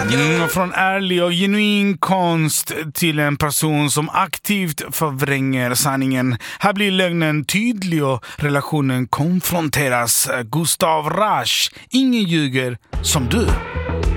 Från ärlig och genuin konst till en person som aktivt förvränger sanningen. Här blir lögnen tydlig och relationen konfronteras. Gustav Rasch, ingen ljuger som du.